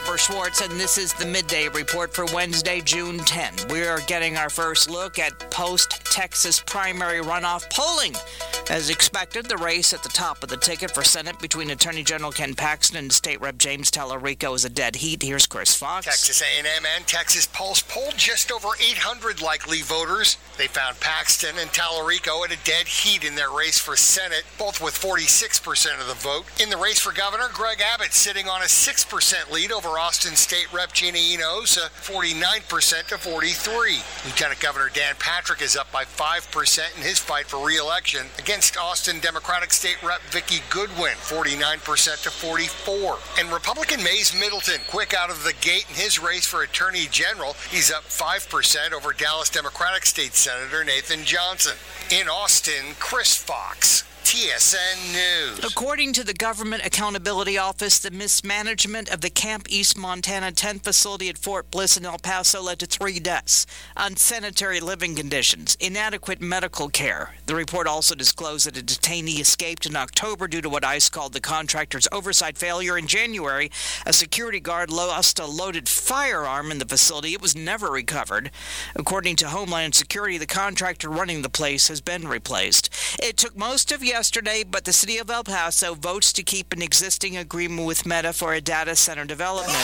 Jennifer Schwartz, and this is the Midday Report for Wednesday, June 10. We are getting our first look at post-Texas primary runoff polling. As expected, the race at the top of the ticket for Senate between Attorney General Ken Paxton and State Rep James Tallarico is a dead heat. Here's Chris Fox. Texas A&M and Texas Pulse polled just over 800 likely voters. They found Paxton and Tallarico at a dead heat in their race for Senate, both with 46% of the vote. In the race for governor, Greg Abbott sitting on a 6% lead over Austin State Rep Gina Enos, 49% to 43. Lieutenant Governor Dan Patrick is up by 5% in his fight for re-election against Austin Democratic State Rep Vicki Goodwin, 49% to 44. And Republican Mays Middleton, quick out of the gate in his race for Attorney General. He's up 5% over Dallas Democratic State Senator Nathan Johnson. In Austin, Chris Fox, TSN News. According to the Government Accountability Office, the mismanagement of the Camp East Montana 10 facility at Fort Bliss in El Paso led to 3 deaths, unsanitary living conditions, inadequate medical care. The report also disclosed that a detainee escaped in October due to what ICE called the contractor's oversight failure. In January, a security guard lost a loaded firearm in the facility. It was never recovered. According to Homeland Security, the contractor running the place has been replaced. It took most of yesterday, but the city of El Paso votes to keep an existing agreement with Meta for a data center development.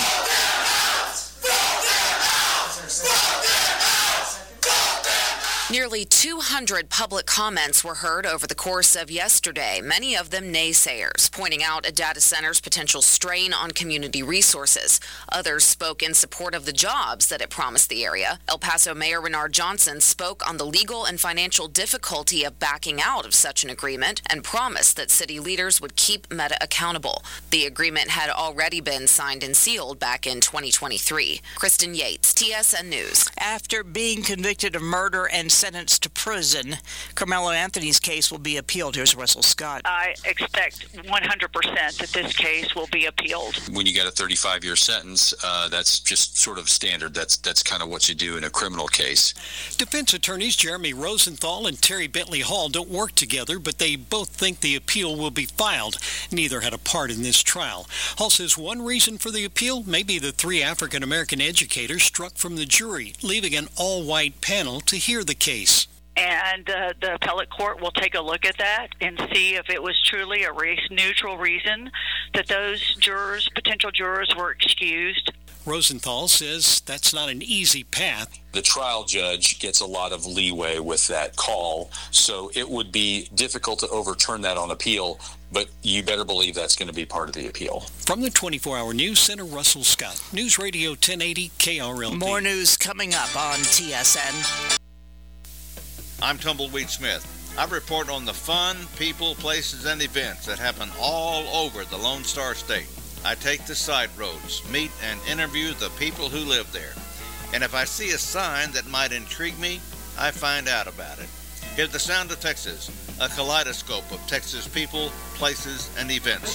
Nearly 200 public comments were heard over the course of yesterday, many of them naysayers, pointing out a data center's potential strain on community resources. Others spoke in support of the jobs that it promised the area. El Paso Mayor Renard Johnson spoke on the legal and financial difficulty of backing out of such an agreement and promised that city leaders would keep Meta accountable. The agreement had already been signed and sealed back in 2023. Kristen Yates, TSN News. After being convicted of murder and sentenced to prison, Carmelo Anthony's case will be appealed. Here's Russell Scott. I expect 100% that this case will be appealed. When you get a 35-year sentence, that's just sort of standard. That's kind of what you do in a criminal case. Defense attorneys Jeremy Rosenthal and Terry Bentley Hall don't work together, but they both think the appeal will be filed. Neither had a part in this trial. Hall says one reason for the appeal may be the 3 African-American educators struck from the jury, leaving an all-white panel to hear the case. And the appellate court will take a look at that and see if it was truly a race-neutral reason that those potential jurors were excused. Rosenthal says that's not an easy path. The trial judge gets a lot of leeway with that call, so it would be difficult to overturn that on appeal, but you better believe that's going to be part of the appeal. From the 24-Hour News Center, Russell Scott, News Radio 1080 KRLD. More news coming up on TSN. I'm Tumbleweed Smith. I report on the fun, people, places, and events that happen all over the Lone Star State. I take the side roads, meet and interview the people who live there. And if I see a sign that might intrigue me, I find out about it. Hear the sound of Texas, a kaleidoscope of Texas people, places, and events.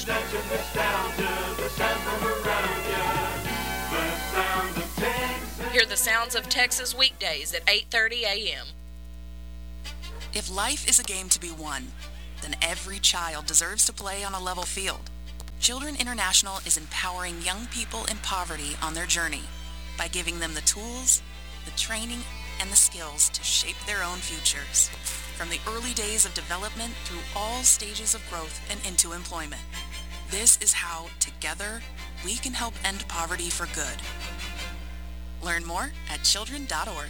Hear the sounds of Texas weekdays at 8:30 a.m. If life is a game to be won, then every child deserves to play on a level field. Children International is empowering young people in poverty on their journey by giving them the tools, the training, and the skills to shape their own futures, from the early days of development through all stages of growth and into employment. This is how, together, we can help end poverty for good. Learn more at children.org.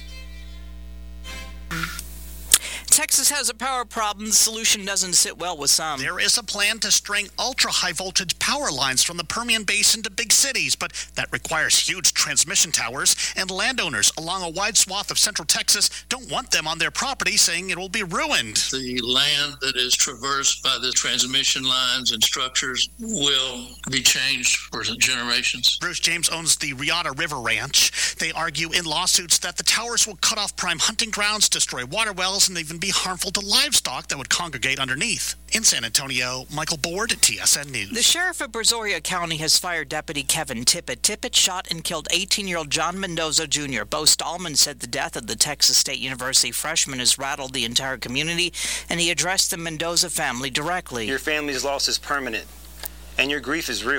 Texas has a power problem. The solution doesn't sit well with some. There is a plan to string ultra-high voltage power lines from the Permian Basin to big cities, but that requires huge transmission towers, and landowners along a wide swath of central Texas don't want them on their property, saying it will be ruined. The land that is traversed by the transmission lines and structures will be changed for generations. Bruce James owns the Riata River Ranch. They argue in lawsuits that the towers will cut off prime hunting grounds, destroy water wells, and even be harmful to livestock that would congregate underneath. In San Antonio, Michael Board, TSN News. The sheriff of Brazoria County has fired Deputy Kevin Tippett. Tippett shot and killed 18-year-old John Mendoza Jr. Bo Stallman said the death of the Texas State University freshman has rattled the entire community, and he addressed the Mendoza family directly. Your family's loss is permanent, and your grief is real.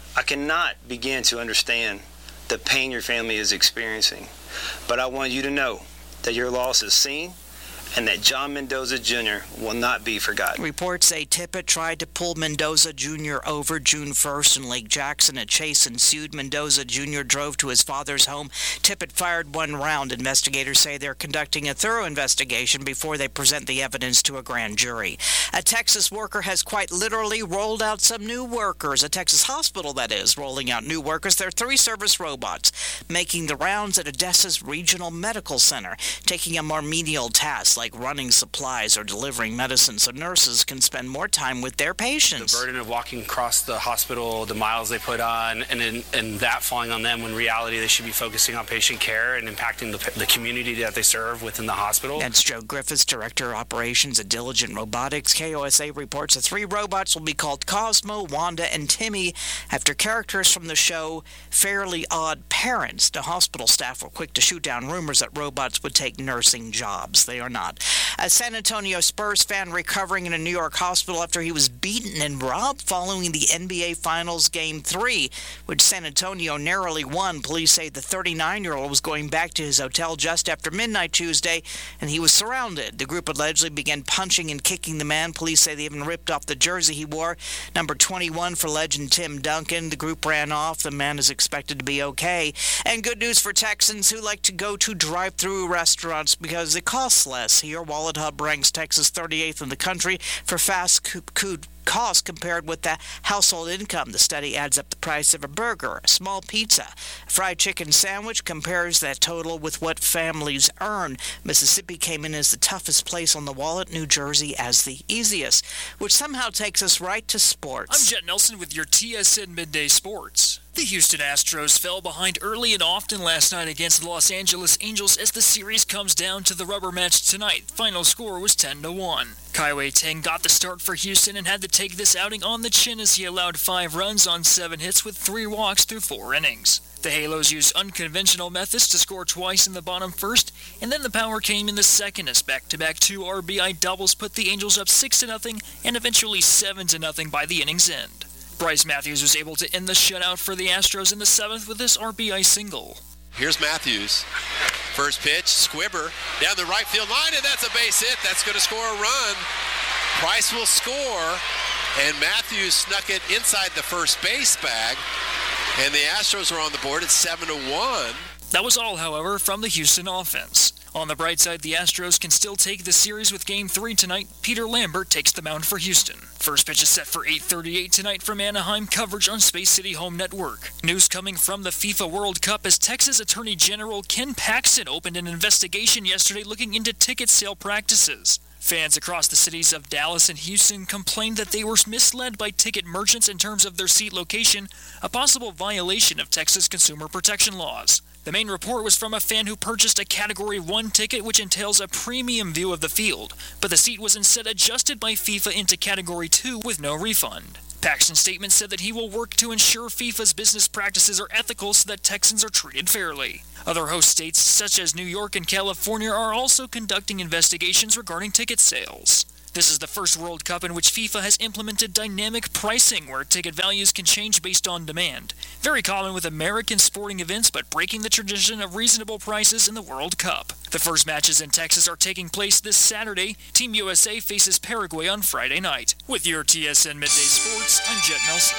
I cannot begin to understand the pain your family is experiencing, but I want you to know that your loss is seen and that John Mendoza Jr. will not be forgotten. Reports say Tippett tried to pull Mendoza Jr. over June 1st in Lake Jackson. A chase ensued. Mendoza Jr. drove to his father's home. Tippett fired one round. Investigators say they're conducting a thorough investigation before they present the evidence to a grand jury. A Texas worker has quite literally rolled out some new workers. A Texas hospital, that is, rolling out new workers. They're 3 service robots making the rounds at Odessa's Regional Medical Center, taking a more menial task like running supplies or delivering medicine so nurses can spend more time with their patients. The burden of walking across the hospital, the miles they put on, and that falling on them when in reality they should be focusing on patient care and impacting the community that they serve within the hospital. That's Joe Griffiths, Director of Operations at Diligent Robotics. KOSA reports the 3 robots will be called Cosmo, Wanda, and Timmy after characters from the show Fairly Odd Parents. The hospital staff were quick to shoot down rumors that robots would take nursing jobs. They are not. A San Antonio Spurs fan recovering in a New York hospital after he was beaten and robbed following the NBA Finals Game 3, which San Antonio narrowly won. Police say the 39-year-old was going back to his hotel just after midnight Tuesday, and he was surrounded. The group allegedly began punching and kicking the man. Police say they even ripped off the jersey he wore, number 21 for legend Tim Duncan. The group ran off. The man is expected to be okay. And good news for Texans who like to go to drive-through restaurants because it costs less. Here, Wallet Hub ranks Texas 38th in the country for fast food cost compared with the household income. The study adds up the price of a burger, a small pizza, a fried chicken sandwich, compares that total with what families earn. Mississippi came in as the toughest place on the wallet, New Jersey as the easiest, which somehow takes us right to sports. I'm Jet Nelson with your TSN Midday Sports. The Houston Astros fell behind early and often last night against the Los Angeles Angels as the series comes down to the rubber match tonight. Final score was 10-1. Kaiwei Teng got the start for Houston and had to take this outing on the chin as he allowed 5 runs on 7 hits with 3 walks through 4 innings. The Halos used unconventional methods to score twice in the bottom first, and then the power came in the second as back-to-back 2 RBI doubles put the Angels up 6-0 and eventually 7-0 by the inning's end. Bryce Matthews was able to end the shutout for the Astros in the 7th with this RBI single. Here's Matthews. First pitch, Squibber down the right field line, and that's a base hit. That's going to score a run. Price will score, and Matthews snuck it inside the first base bag, and the Astros are on the board at 7-1. That was all, however, from the Houston offense. On the bright side, the Astros can still take the series with Game 3 tonight. Peter Lambert takes the mound for Houston. First pitch is set for 8:38 tonight from Anaheim, coverage on Space City Home Network. News coming from the FIFA World Cup as Texas Attorney General Ken Paxton opened an investigation yesterday looking into ticket sale practices. Fans across the cities of Dallas and Houston complained that they were misled by ticket merchants in terms of their seat location, a possible violation of Texas consumer protection laws. The main report was from a fan who purchased a Category 1 ticket, which entails a premium view of the field, but the seat was instead adjusted by FIFA into Category 2 with no refund. Paxton's statement said that he will work to ensure FIFA's business practices are ethical so that Texans are treated fairly. Other host states, such as New York and California, are also conducting investigations regarding ticket sales. This is the first World Cup in which FIFA has implemented dynamic pricing, where ticket values can change based on demand. Very common with American sporting events, but breaking the tradition of reasonable prices in the World Cup. The first matches in Texas are taking place this Saturday. Team USA faces Paraguay on Friday night. With your TSN Midday Sports, I'm Jet Nelson.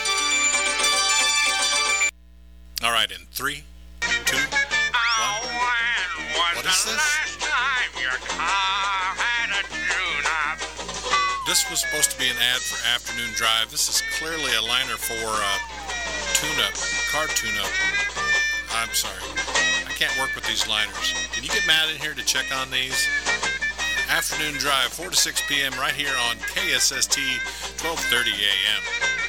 All right, in 3, 2, 1. What is this? This was supposed to be an ad for Afternoon Drive. This is clearly a liner for tune-up, car tune-up. I'm sorry. I can't work with these liners. Can you get Matt in here to check on these? Afternoon Drive, 4 to 6 p.m. right here on KSST, 1230 a.m.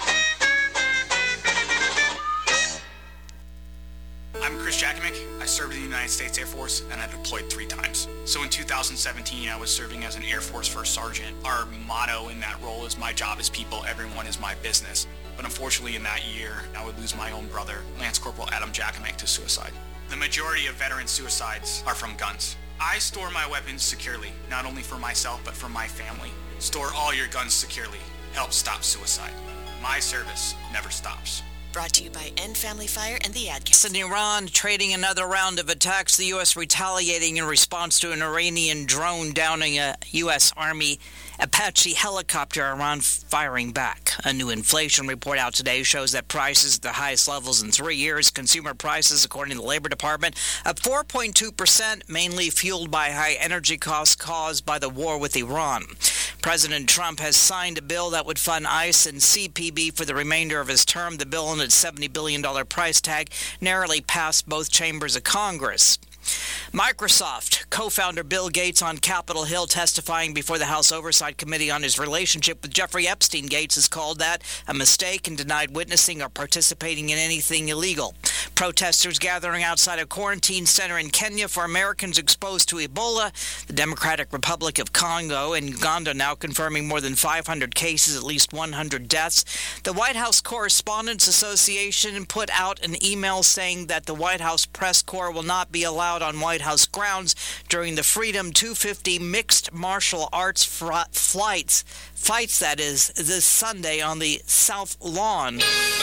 I'm Chris Jakovic. I served in the United States Air Force and I deployed 3 times. So in 2017, I was serving as an Air Force First Sergeant. Our motto in that role is my job is people, everyone is my business. But unfortunately in that year, I would lose my own brother, Lance Corporal Adam Jakovic, to suicide. The majority of veteran suicides are from guns. I store my weapons securely, not only for myself, but for my family. Store all your guns securely. Help stop suicide. My service never stops. Brought to you by End Family Fire and the Ad Council. In Iran, trading another round of attacks, the U.S. retaliating in response to an Iranian drone downing a U.S. Army Apache helicopter, Iran firing back. A new inflation report out today shows that prices at the highest levels in 3 years. Consumer prices, according to the Labor Department, up 4.2%, mainly fueled by high energy costs caused by the war with Iran. President Trump has signed a bill that would fund ICE and CPB for the remainder of his term. The bill and its $70 billion price tag narrowly passed both chambers of Congress. Microsoft co-founder Bill Gates on Capitol Hill testifying before the House Oversight Committee on his relationship with Jeffrey Epstein. Gates has called that a mistake and denied witnessing or participating in anything illegal. Protesters gathering outside a quarantine center in Kenya for Americans exposed to Ebola. The Democratic Republic of Congo and Uganda now confirming more than 500 cases, at least 100 deaths. The White House Correspondents Association put out an email saying that the White House press corps will not be allowed on White House grounds during the Freedom 250 mixed martial arts fights that is this Sunday on the South Lawn.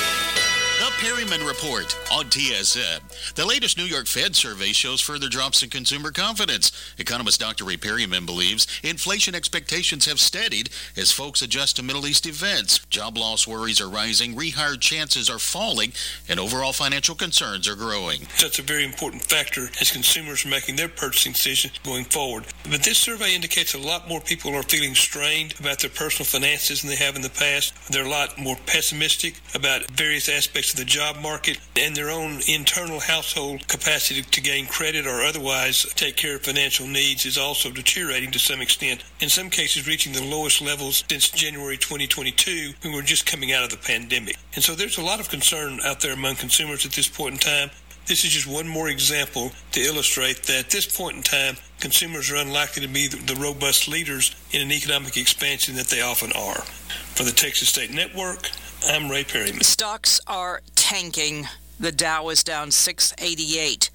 The Perryman Report on TSN. The latest New York Fed survey shows further drops in consumer confidence. Economist Dr. Ray Perryman believes inflation expectations have steadied as folks adjust to Middle East events. Job loss worries are rising, rehire chances are falling, and overall financial concerns are growing. That's a very important factor as consumers are making their purchasing decisions going forward. But this survey indicates a lot more people are feeling strained about their personal finances than they have in the past. They're a lot more pessimistic about various aspects of the job market and their own internal household capacity to gain credit or otherwise take care of financial needs is also deteriorating to some extent, in some cases reaching the lowest levels since January 2022 when we're just coming out of the pandemic. And so there's a lot of concern out there among consumers at this point in time. This is just one more example to illustrate that at this point in time, consumers are unlikely to be the robust leaders in an economic expansion that they often are. For the Texas State Network, I'm Ray Perryman. Stocks are tanking. The Dow is down 688,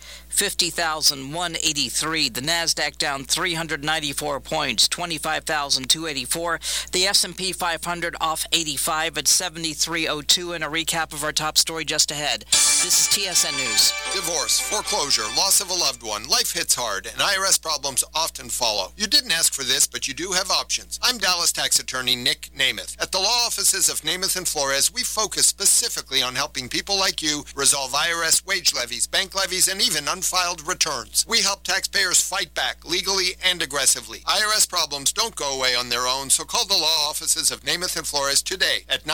50,183. The Nasdaq down 394 points, 25,284. The S&P 500 off 85 at 7302. And a recap of our top story just ahead. This is TSN News. Divorce, foreclosure, loss of a loved one, life hits hard, and IRS problems often follow. You didn't ask for this, but you do have options. I'm Dallas tax attorney Nick Namath. At the law offices of Namath and Flores, we focus specifically on helping people like you resolve IRS wage levies, bank levies, and even unfiled returns. We help taxpayers fight back legally and aggressively. IRS problems don't go away on their own, so call the law offices of Namath and Flores today at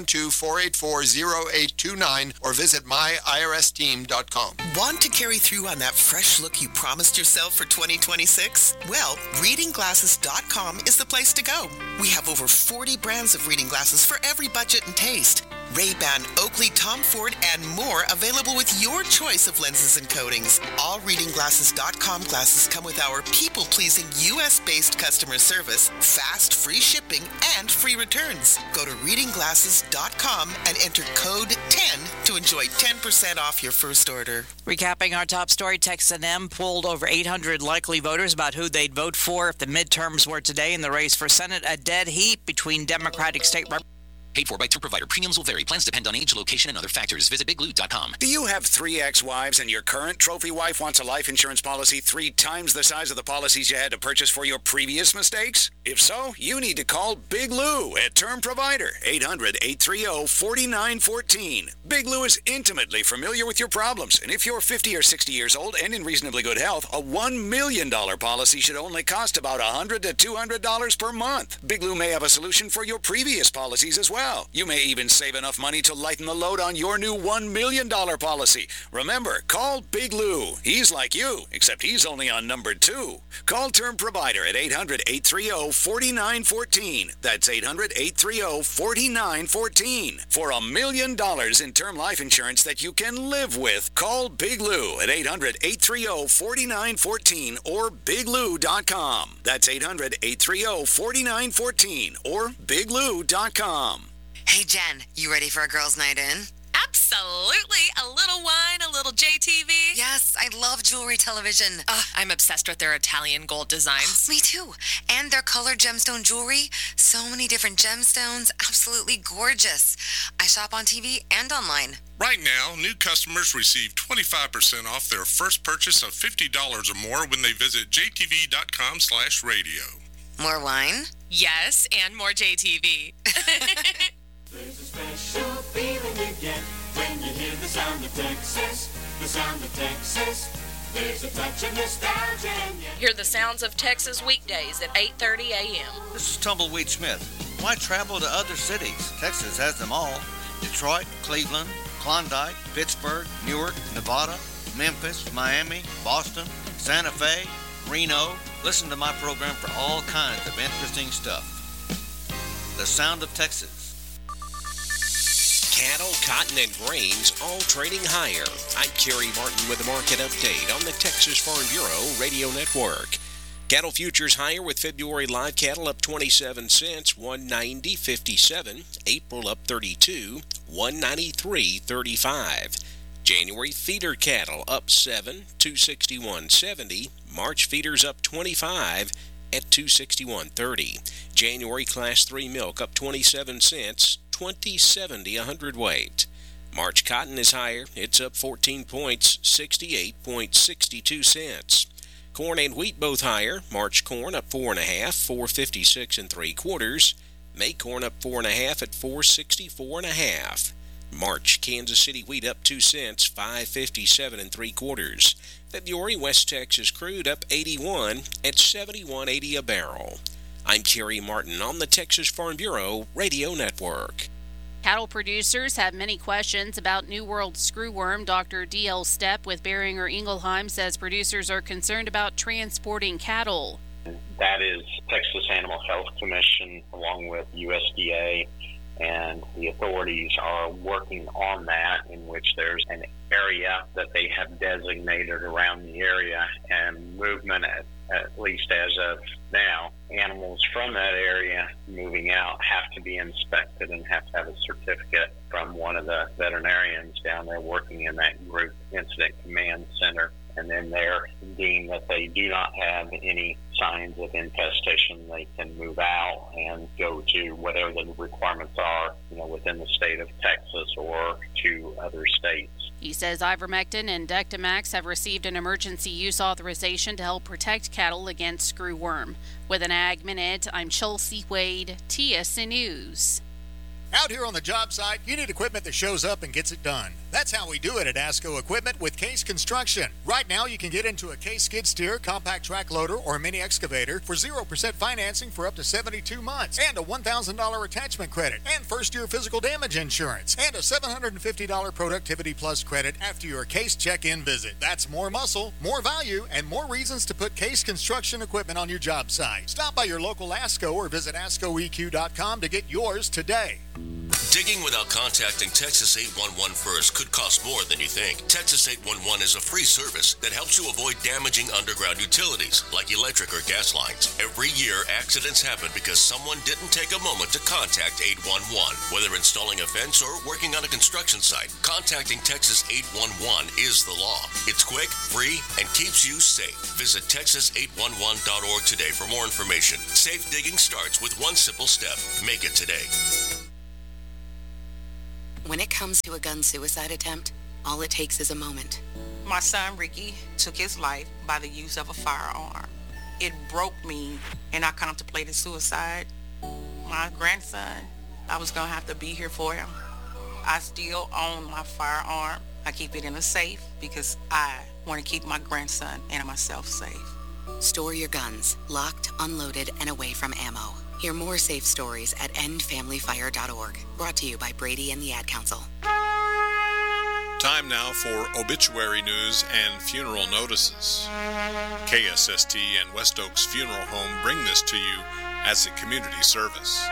972-484-0829 or visit myirsteam.com. Want to carry through on that fresh look you promised yourself for 2026? Well, readingglasses.com is the place to go. We have over 40 brands of reading glasses for every budget and taste. Ray-Ban, Oakley, Tom Ford, and more available with your choice of lenses and coatings. All readingglasses.com glasses come with our people-pleasing U.S.-based customer service, fast, free shipping, and free returns. Go to readingglasses.com and enter code 10 to enjoy 10% off your first order. Recapping our top story, Texas A&M polled over 800 likely voters about who they'd vote for if the midterms were today in the race for Senate. A dead heat between Democratic state representatives. Paid for by True Provider. Premiums will vary. Plans depend on age, location, and other factors. Visit BigLou.com. Do you have 3 ex-wives and your current trophy wife wants a life insurance policy 3 times the size of the policies you had to purchase for your previous mistakes? If so, you need to call Big Lou at Term Provider, 800-830-4914. Big Lou is intimately familiar with your problems, and if you're 50 or 60 years old and in reasonably good health, a $1 million policy should only cost about $100 to $200 per month. Big Lou may have a solution for your previous policies as well. You may even save enough money to lighten the load on your new $1 million policy. Remember, call Big Lou. He's like you, except he's only on number 2. Call Term Provider at 800-830-4914. That's 800-830-4914. For $1 million in term life insurance that you can live with, call Big Lou at 800-830-4914 or BigLou.com. That's 800-830-4914 or BigLou.com. Hey, Jen, you ready for a girls' night in? Absolutely. A little wine, a little little JTV? Yes, I love jewelry television. I'm obsessed with their Italian gold designs. Me too. And their colored gemstone jewelry. So many different gemstones. Absolutely gorgeous. I shop on TV and online. Right now, new customers receive 25% off their first purchase of $50 or more when they visit jtv.com/radio. More wine? Yes, and more JTV. There's a special feeling you get when you hear the sound of Texas. The sound of Texas. There's a touch of nostalgia in you. Hear the sounds of Texas weekdays at 8:30 a.m. This is Tumbleweed Smith. Why travel to other cities? Texas has them all. Detroit, Cleveland, Klondike, Pittsburgh, Newark, Nevada, Memphis, Miami, Boston, Santa Fe, Reno. Listen to my program for all kinds of interesting stuff. The Sound of Texas. Cattle, cotton, and grains all trading higher. I'm Kerry Martin with the market update on the Texas Farm Bureau Radio Network. Cattle futures higher with February live cattle up 27 cents, 190.57. April up 32, 193.35. January feeder cattle up 7, 261.70. March feeders up 25 at 261.30. January class 3 milk up 27 cents, 20.70 a hundredweight. March cotton is higher. It's up 14 points, 68.62 cents. Corn and wheat both higher. March corn up 4.5, 4.56 3/4. May corn up 4.5 at 4.64.5. March Kansas City wheat up 2 cents, 5.57 3/4. February West Texas crude up 81 at 71.80 a barrel. I'm Kerry Martin on the Texas Farm Bureau Radio Network. Cattle producers have many questions about New World screwworm. Dr. D.L. Stepp with Beringer Ingelheim says producers are concerned about transporting cattle. That is Texas Animal Health Commission along with USDA and the authorities are working on that, in which there's an area that they have designated around the area, and movement at least as of now, animals from that area moving out have to be inspected and have to have a certificate from one of the veterinarians down there working in that group incident command center. And then they're deemed that they do not have any signs of infestation, they can move out and go to whatever the requirements are, within the state of Texas or to other states. He says ivermectin and Dectomax have received an emergency use authorization to help protect cattle against screwworm. With an Ag Minute, I'm Chelsea Wade, TSN News. Out here on the job site, you need equipment that shows up and gets it done. That's how we do it at ASCO Equipment with Case Construction. Right now, you can get into a Case skid steer, compact track loader, or mini excavator for 0% financing for up to 72 months, and a $1,000 attachment credit, and first-year physical damage insurance, and a $750 Productivity Plus credit after your Case check-in visit. That's more muscle, more value, and more reasons to put Case Construction equipment on your job site. Stop by your local ASCO or visit ASCOEQ.com to get yours today. Digging without contacting Texas 811 first could cost more than you think. Texas 811 is a free service that helps you avoid damaging underground utilities like electric or gas lines. Every year, accidents happen because someone didn't take a moment to contact 811. Whether installing a fence or working on a construction site, contacting Texas 811 is the law. It's quick, free, and keeps you safe. Visit texas811.org today for more information. Safe digging starts with one simple step. Make it today. When it comes to a gun suicide attempt, all it takes is a moment. My son Ricky took his life by the use of a firearm. It broke me, and I contemplated suicide. My grandson, I was going to have to be here for him. I still own my firearm. I keep it in a safe because I want to keep my grandson and myself safe. Store your guns, locked, unloaded, and away from ammo. Hear more safe stories at endfamilyfire.org. Brought to you by Brady and the Ad Council. Time now for obituary news and funeral notices. KSST and West Oaks Funeral Home bring this to you as a community service.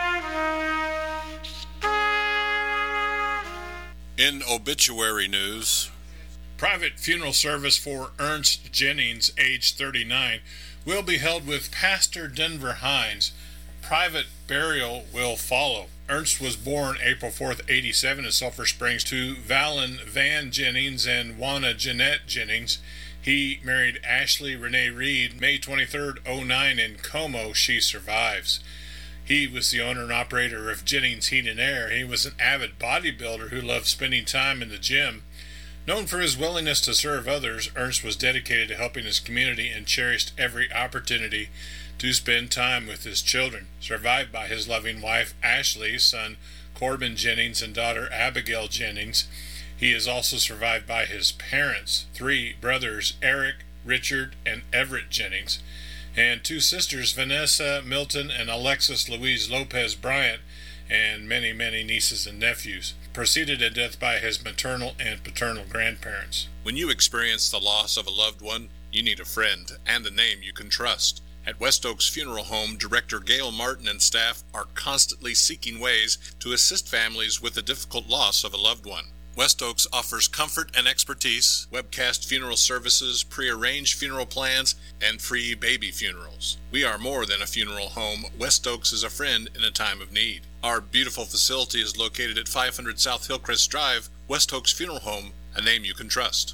In obituary news, private funeral service for Ernst Jennings, age 39, will be held with Pastor Denver Hines, private burial will follow. Ernst was born April 4th, 87 in Sulphur Springs to Valen Van Jennings and Juana Jeanette Jennings. He married Ashley Renee Reed May 23rd, 09 in Como. She survives. He was the owner and operator of Jennings Heat and Air. He was an avid bodybuilder who loved spending time in the gym. Known for his willingness to serve others, Ernst was dedicated to helping his community and cherished every opportunity to spend time with his children. Survived by his loving wife, Ashley, son Corbin Jennings, and daughter Abigail Jennings. He is also survived by his parents, 3 brothers, Eric, Richard, and Everett Jennings, and 2 sisters, Vanessa, Milton, and Alexis Louise Lopez Bryant, and many, many nieces and nephews. Preceded at death by his maternal and paternal grandparents. When you experience the loss of a loved one, you need a friend and a name you can trust. At West Oaks Funeral Home, Director Gail Martin and staff are constantly seeking ways to assist families with the difficult loss of a loved one. West Oaks offers comfort and expertise, webcast funeral services, pre-arranged funeral plans, and free baby funerals. We are more than a funeral home. West Oaks is a friend in a time of need. Our beautiful facility is located at 500 South Hillcrest Drive. West Oaks Funeral Home, a name you can trust.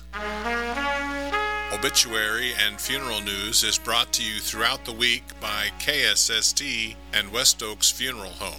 Obituary and funeral news is brought to you throughout the week by KSST and West Oaks Funeral Home.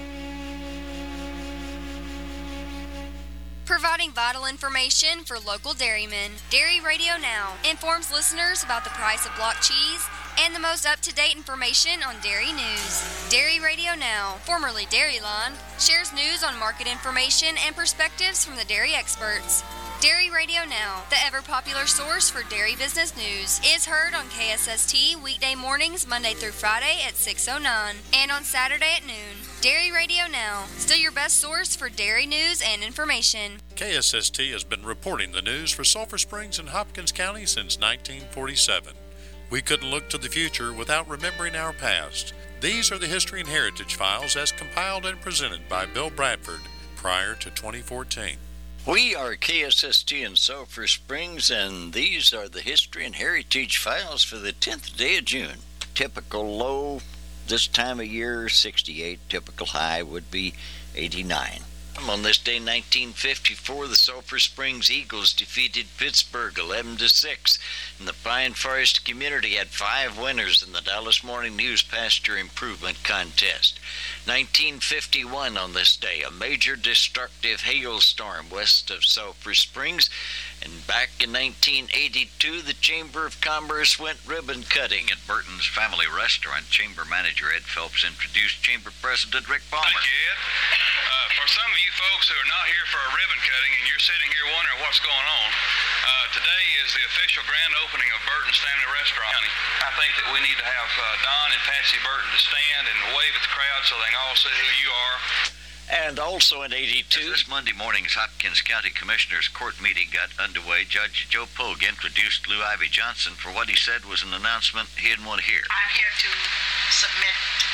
Providing vital information for local dairymen, Dairy Radio Now informs listeners about the price of block cheese and the most up-to-date information on dairy news. Dairy Radio Now, formerly Dairyline, shares news on market information and perspectives from the dairy experts. Dairy Radio Now, the ever-popular source for dairy business news, is heard on KSST weekday mornings Monday through Friday at 6:09 and on Saturday at noon. Dairy Radio Now, still your best source for dairy news and information. KSST has been reporting the news for Sulphur Springs and Hopkins County since 1947. We couldn't look to the future without remembering our past. These are the History and Heritage Files as compiled and presented by Bill Bradford prior to 2014. We are KSST in Sulphur Springs, and these are the History and Heritage Files for the 10th day of June. Typical low this time of year, 68. Typical high would be 89. On this day, 1954, the Sulphur Springs Eagles defeated Pittsburgh 11-6, and the Pine Forest community had 5 winners in the Dallas Morning News Pasture Improvement Contest. 1951, on this day, a major destructive hailstorm west of Sulphur Springs, and back in 1982, the Chamber of Commerce went ribbon cutting at Burton's Family Restaurant. Chamber Manager Ed Phelps introduced Chamber President Rick Palmer. Thank you, Ed. For some of you folks who are not here for a ribbon cutting and you're sitting here wondering what's going on, today is the official grand opening of Burton's Family Restaurant. I think that we need to have Don and Patsy Burton to stand and wave at the crowd so they can all see who you are. And also in 82, this Monday morning's Hopkins County Commissioners Court meeting got underway. Judge Joe Pogue introduced Lou Ivy Johnson for what he said was an announcement he didn't want to hear. I'm here to submit,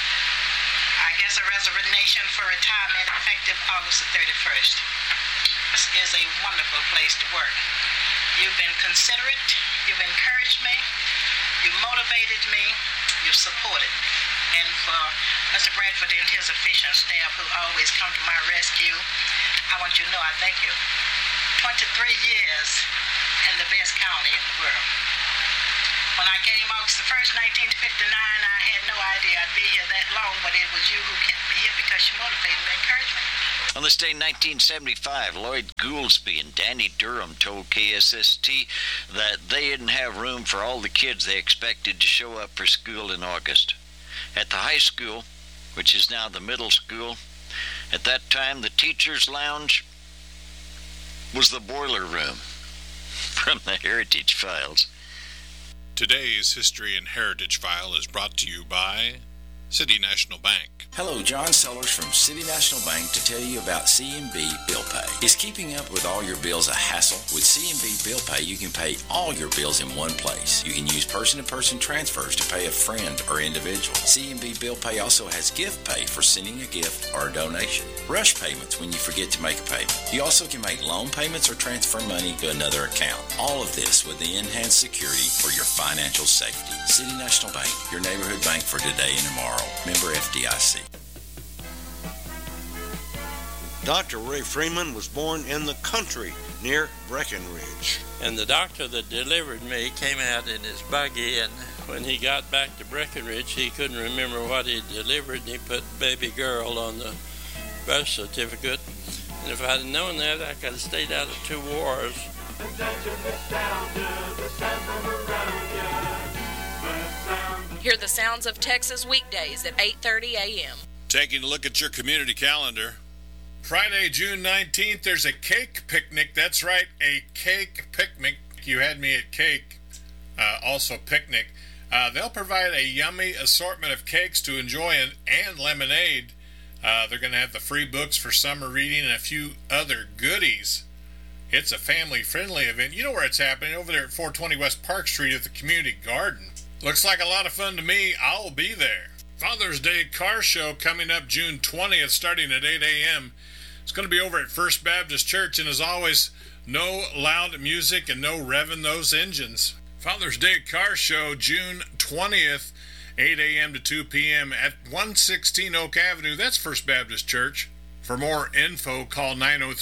I guess, a resignation for retirement effective August the 31st. This is a wonderful place to work. You've been considerate, you've encouraged me, you've motivated me, you've supported me. And for Mr. Bradford and his official staff who always come to my rescue, I want you to know I thank you. 23 years in the best county in the world. When I came August the 1st, 1959, I had no idea I'd be here that long, but it was you who kept me here because you motivated me and encouraged me. On this day in 1975, Lloyd Goolsby and Danny Durham told KSST that they didn't have room for all the kids they expected to show up for school in August. At the high school, which is now the middle school, at that time the teacher's lounge was the boiler room. From the Heritage Files. Today's History and Heritage File is brought to you by City National Bank. Hello, John Sellers from City National Bank to tell you about C&B Bill Pay. Is keeping up with all your bills a hassle? With C&B Bill Pay, you can pay all your bills in one place. You can use person-to-person transfers to pay a friend or individual. C&B Bill Pay also has gift pay for sending a gift or a donation. Rush payments when you forget to make a payment. You also can make loan payments or transfer money to another account. All of this with the enhanced security for your financial safety. City National Bank, your neighborhood bank for today and tomorrow. Capital. Member FDIC. Dr. Ray Freeman was born in the country near Breckenridge. And the doctor that delivered me came out in his buggy, and when he got back to Breckenridge, he couldn't remember what he delivered, and he put baby girl on the birth certificate. And if I'd known that, I could have stayed out of 2 wars. Hear the sounds of Texas weekdays at 8:30 a.m. Taking a look at your community calendar. Friday, June 19th, there's a cake picnic. That's right, a cake picnic. You had me at cake, also picnic. They'll provide a yummy assortment of cakes to enjoy and lemonade. They're going to have the free books for summer reading and a few other goodies. It's a family-friendly event. You know where it's happening, over there at 420 West Park Street at the Community Garden. Looks like a lot of fun to me. I'll be there. Father's Day Car Show coming up June 20th, starting at 8 a.m. It's going to be over at First Baptist Church, and as always, no loud music and no revving those engines. Father's Day Car Show, June 20th, 8 a.m. to 2 p.m. at 116 Oak Avenue. That's First Baptist Church. For more info, call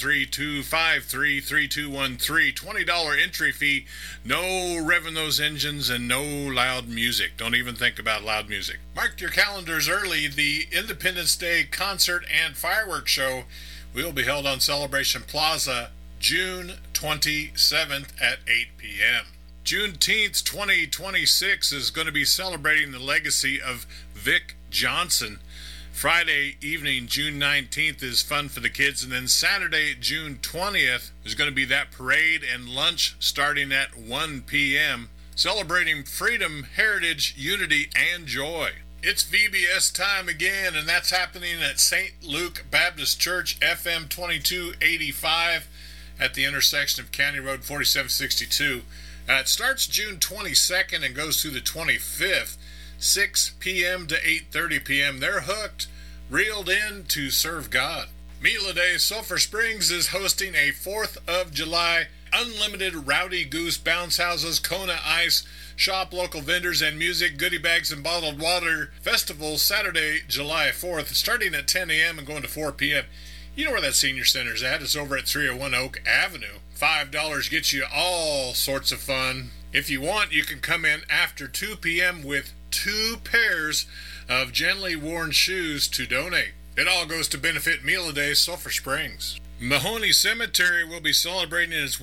903-253-3213. $20 entry fee, no revving those engines, and no loud music. Don't even think about loud music. Mark your calendars early. The Independence Day Concert and Fireworks Show will be held on Celebration Plaza June 27th at 8 p.m. Juneteenth 2026 is going to be celebrating the legacy of Vic Johnson. Friday evening, June 19th, is fun for the kids, and then Saturday, June 20th, is going to be that parade and lunch starting at 1 p.m., celebrating freedom, heritage, unity, and joy. It's VBS time again, and that's happening at St. Luke Baptist Church, FM 2285, at the intersection of County Road 4762. It starts June 22nd and goes through the 25th, 6 p.m. to 8:30 p.m. They're hooked, reeled in to serve God. Meal a Day Sulphur Springs is hosting a 4th of July unlimited Rowdy Goose bounce houses, Kona Ice, shop local vendors and music, goodie bags and bottled water festival Saturday, July 4th, starting at 10 a.m. and going to 4 p.m. You know where that senior center's at. It's over at 301 Oak Avenue. $5 gets you all sorts of fun. If you want, you can come in after 2 p.m. with 2 pairs of gently worn shoes to donate. It all goes to benefit Meal a Day Sulphur Springs. Mahoney Cemetery will be celebrating its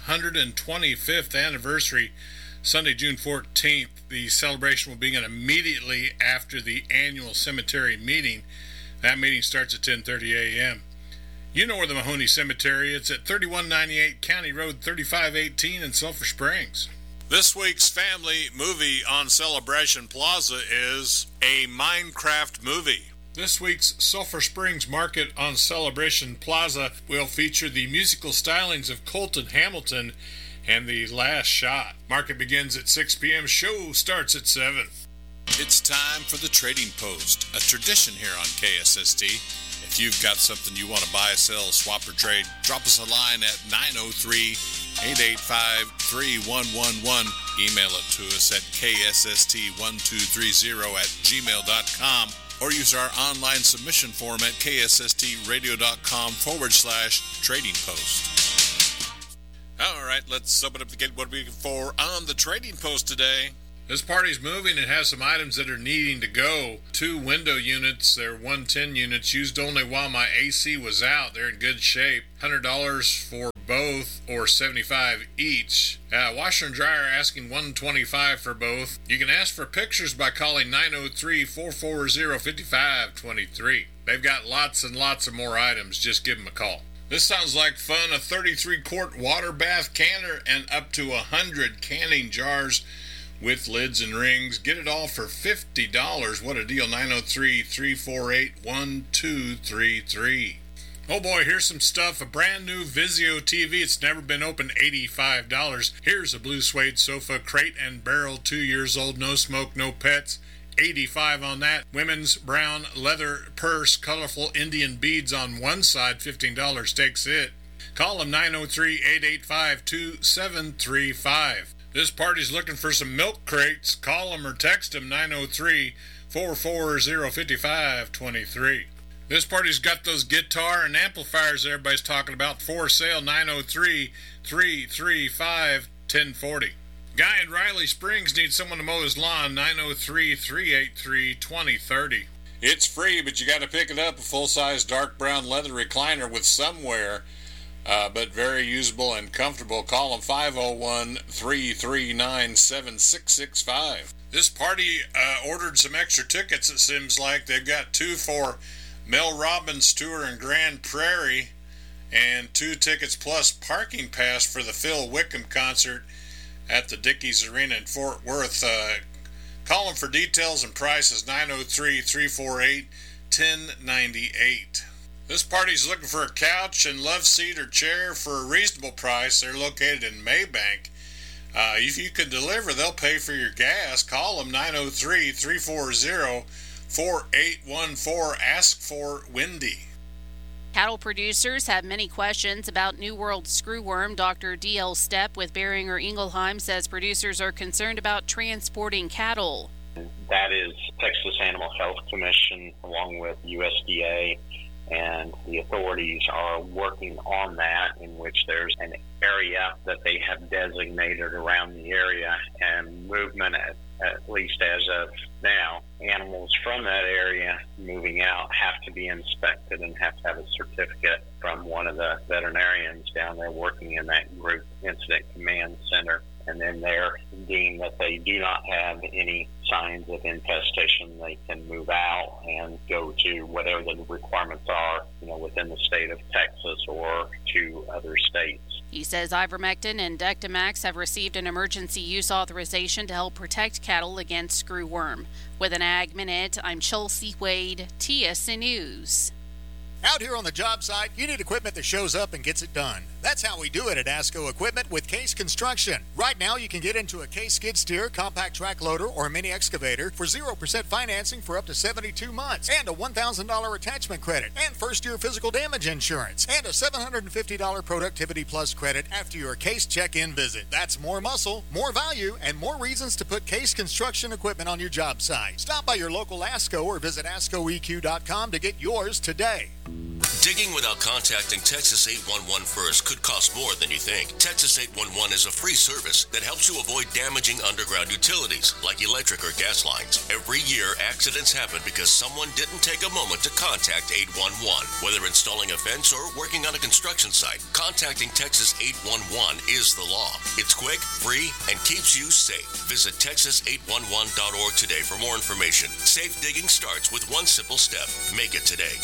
125th anniversary Sunday, June 14th. The celebration will begin immediately after the annual cemetery meeting. That meeting starts at 10:30 a.m. You know where the Mahoney Cemetery is. It's at 3198 County Road 3518 in Sulphur Springs. This week's family movie on Celebration Plaza is a Minecraft movie. This week's Sulphur Springs Market on Celebration Plaza will feature the musical stylings of Colton Hamilton and The Last Shot. Market begins at 6 p.m. Show starts at 7. It's time for the Trading Post, a tradition here on KSST. If you've got something you want to buy, sell, swap, or trade, drop us a line at 903-885-3111. Email it to us at ksst1230@gmail.com or use our online submission form at ksstradio.com/trading post. All right, let's open up the gate. What are we looking for on the Trading Post today? This party's moving and has some items that are needing to go. 2 window units, they're 110 units, used only while my AC was out. They're in good shape. $100 for both or $75 each. Washer and dryer asking $125 for both. You can ask for pictures by calling 903-440-5523. They've got lots and lots of more items. Just give them a call. This sounds like fun. A 33-quart water bath canner and up to 100 canning jars with lids and rings. Get it all for $50. What a deal. 903-348-1233. Oh boy, here's some stuff. A brand new Vizio TV. It's never been opened. $85. Here's a blue suede sofa, crate and barrel, 2 years old, no smoke, no pets. $85 on that. Women's brown leather purse, colorful Indian beads on one side, $15 takes it. Call them 903-885-2735. This party's looking for some milk crates. Call them or text them 903 440-5523. This party's got those guitar and amplifiers everybody's talking about for sale, 903-335-1040. Guy in Riley Springs needs someone to mow his lawn, 903-383-2030. It's free, but you got to pick it up, a full-size dark brown leather recliner with some wear, but very usable and comfortable. Call them 501-339-7665. This party ordered some extra tickets, it seems like. They've got 2 for Mel Robbins' tour in Grand Prairie and 2 tickets plus parking pass for the Phil Wickham concert at the Dickies Arena in Fort Worth. Call them for details and prices, 903-348-1098. This party's looking for a couch and love seat or chair for a reasonable price. They're located in Maybank. If you can deliver, they'll pay for your gas. Call them, 903-340-4814. Ask for Wendy. Cattle producers have many questions about New World screwworm. Dr. D.L. Stepp with Beringer Ingelheim says producers are concerned about transporting cattle. That is Texas Animal Health Commission along with USDA, and the authorities are working on that, in which there's an area that they have designated around the area, and movement at least as of now, animals from that area moving out have to be inspected and have to have a certificate from one of the veterinarians down there working in that group incident command center. And then they're deemed that they do not have any signs of infestation, they can move out and go to whatever the requirements are, within the state of Texas or to other states. He says ivermectin and Dectamax have received an emergency use authorization to help protect cattle against screwworm. With an Ag Minute, I'm Chelsea Wade, TSN News. Out here on the job site, you need equipment that shows up and gets it done. That's how we do it at ASCO Equipment with Case Construction. Right now, you can get into a Case skid steer, compact track loader, or mini excavator for 0% financing for up to 72 months, and a $1,000 attachment credit, and first-year physical damage insurance, and a $750 Productivity Plus credit after your Case check-in visit. That's more muscle, more value, and more reasons to put Case Construction equipment on your job site. Stop by your local ASCO or visit ASCOEQ.com to get yours today. Digging without contacting Texas 811 first could cost more than you think. Texas 811 is a free service that helps you avoid damaging underground utilities like electric or gas lines. Every year, accidents happen because someone didn't take a moment to contact 811. Whether installing a fence or working on a construction site, contacting Texas 811 is the law. It's quick, free, and keeps you safe. Visit texas811.org today for more information. Safe digging starts with one simple step. Make it today.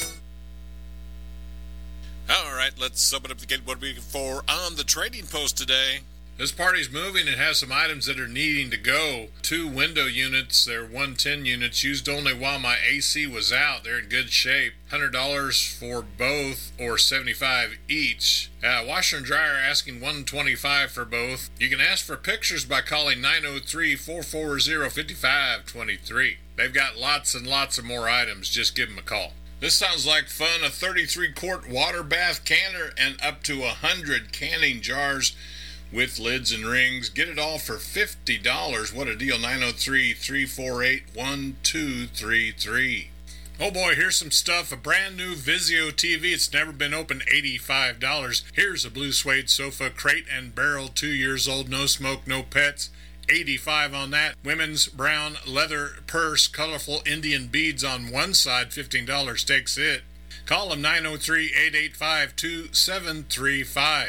All right, let's open up the gate. What are we looking for on the trading post today? This party's moving and has some items that are needing to go. 2 window units, they're 110 units, used only while my AC was out. They're in good shape. $100 for both, or $75 each. Washer and dryer asking $125 for both. You can ask for pictures by calling 903-440-5523. They've got lots and lots of more items. Just give them a call. This sounds like fun. A 33-quart water bath canner and up to 100 canning jars with lids and rings. Get it all for $50. What a deal. 903-348-1233. Oh boy, here's some stuff. A brand new Vizio TV. It's never been opened. $85. Here's a blue suede sofa, crate and barrel, 2 years old, no smoke, no pets. $85 on that. Women's brown leather purse, colorful Indian beads on one side, $15 takes it. Call them 903-885-2735.